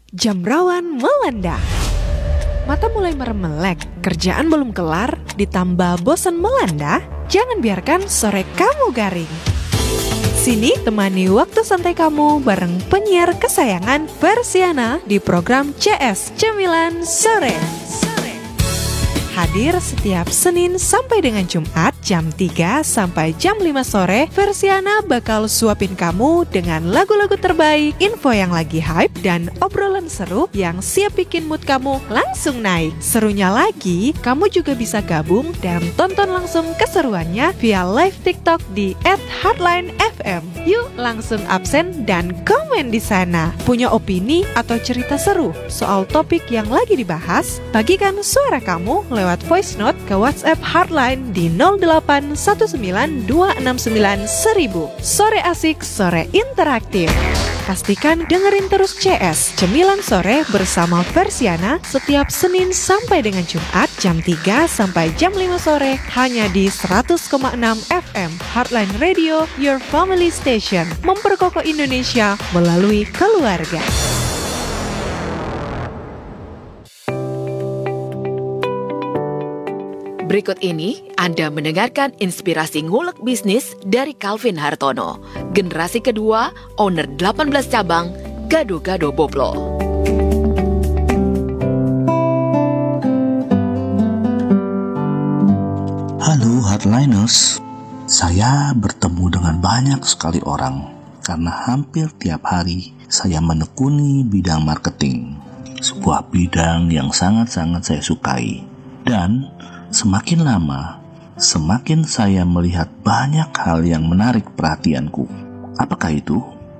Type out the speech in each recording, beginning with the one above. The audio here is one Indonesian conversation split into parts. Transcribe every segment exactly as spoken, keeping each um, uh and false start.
Jam rawan melanda. Mata mulai meremelek, kerjaan belum kelar, ditambah bosan melanda? Jangan biarkan sore kamu garing. Sini temani waktu santai kamu bareng penyiar kesayangan Versiana di program C S Cemilan Sore. Hadir setiap Senin sampai dengan Jumat jam tiga sampai jam lima sore, Versiana bakal suapin kamu dengan lagu-lagu terbaik, info yang lagi hype, dan obrolan seru yang siap bikin mood kamu langsung naik. Serunya lagi, kamu juga bisa gabung dan tonton langsung keseruannya via live TikTok di et hardline f m. Yuk langsung absen dan komen di sana. Punya opini atau cerita seru soal topik yang lagi dibahas? Bagikan suara kamu lewat voice note ke WhatsApp Hardline di nol delapan satu sembilan dua enam sembilan seribu. Sore asik, sore interaktif. Pastikan dengerin terus C S Cemilan Sore bersama Versiana setiap Senin sampai dengan Jumat jam tiga sampai jam lima sore hanya di seratus koma enam F M Hardline Radio, your family station. Memperkokoh Indonesia melalui keluarga. Berikut ini Anda mendengarkan inspirasi ngulek bisnis dari Calvin Hartono, generasi kedua, owner delapan belas cabang, Gado-Gado Boplo. Halo Hardliners, saya bertemu dengan banyak sekali orang karena hampir tiap hari saya menekuni bidang marketing, sebuah bidang yang sangat-sangat saya sukai. Dan semakin lama, semakin saya melihat banyak hal yang menarik perhatianku. Apakah itu?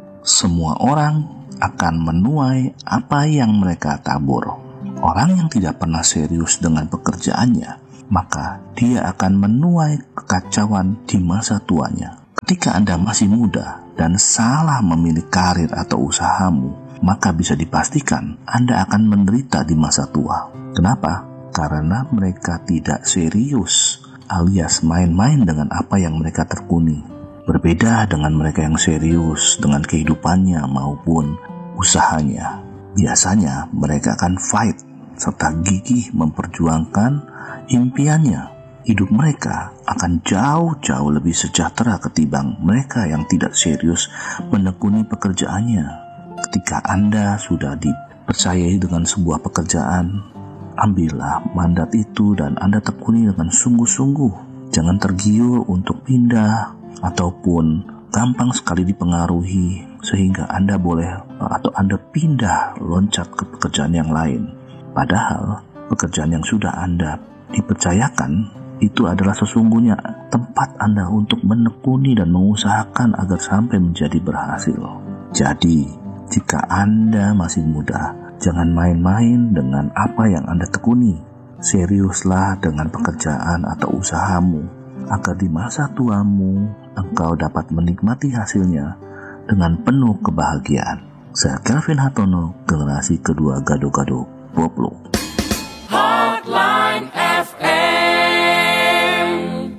Semua orang akan menuai apa yang mereka tabur. Orang yang tidak pernah serius dengan pekerjaannya, maka dia akan menuai kekacauan di masa tuanya. Ketika Anda masih muda dan salah memilih karir atau usahamu, maka bisa dipastikan Anda akan menderita di masa tua. Kenapa? Karena mereka tidak serius alias main-main dengan apa yang mereka tekuni. Berbeda dengan mereka yang serius dengan kehidupannya maupun usahanya. Biasanya mereka akan fight serta gigih memperjuangkan impiannya. Hidup mereka akan jauh-jauh lebih sejahtera ketimbang mereka yang tidak serius menekuni pekerjaannya. Ketika Anda sudah dipercayai dengan sebuah pekerjaan, ambillah mandat itu dan Anda tekuni dengan sungguh-sungguh. Jangan tergiur untuk pindah ataupun gampang sekali dipengaruhi sehingga Anda boleh atau Anda pindah loncat ke pekerjaan yang lain. Padahal pekerjaan yang sudah Anda dipercayakan itu adalah sesungguhnya tempat Anda untuk menekuni dan mengusahakan agar sampai menjadi berhasil. Jadi, jika Anda masih muda, jangan main-main dengan apa yang Anda tekuni. Seriuslah dengan pekerjaan atau usahamu, agar di masa tuamu engkau dapat menikmati hasilnya dengan penuh kebahagiaan. Saya Calvin Hartono, generasi kedua Gado-Gado Boplo. Hotline F M.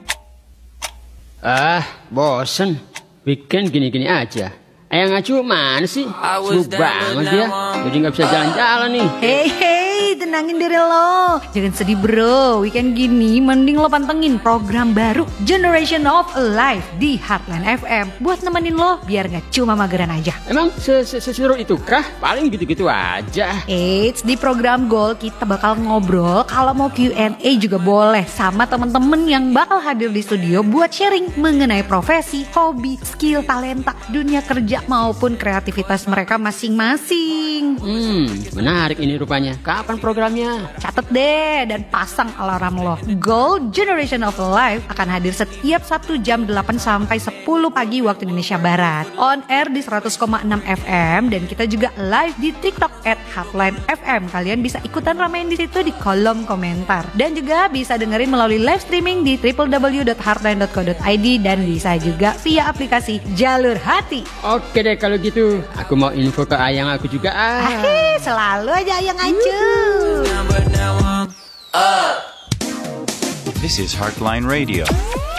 Ah, bosen. Bikin gini-gini aja. Ayang Acu mana sih? Seru banget dia. Jadi gak bisa jalan-jalan nih. Hei hei, tenangin diri lo. Jangan sedih bro. Weekend gini mending lo pantengin program baru Generation of Life di Hardline F M. Buat nemenin lo biar gak cuma mageran aja. Emang seseru itu kah? Paling gitu-gitu aja. Eits, di program Goal kita bakal ngobrol. Kalau mau Q and A juga boleh sama temen-temen yang bakal hadir di studio buat sharing mengenai profesi, hobi, skill, talenta, dunia kerja maupun kreativitas mereka masing-masing. Hmm, menarik ini rupanya. Kapan programnya? Catet deh dan pasang alarm lo. Goal Generation of Life akan hadir setiap Sabtu jam delapan sampai sepuluh pagi waktu Indonesia Barat. On air di seratus koma enam F M dan kita juga live di TikTok at Hotline F M. Kalian bisa ikutan ramein di situ di kolom komentar. Dan juga bisa dengerin melalui live streaming di w w w dot hardline dot co dot i d dan bisa juga via aplikasi Jalur Hati. Oke deh kalau gitu, aku mau info ke Ayang aku juga ah. Ahih, selalu aja Ayang Acu. Now, but now I'm up. This is Heartline Radio.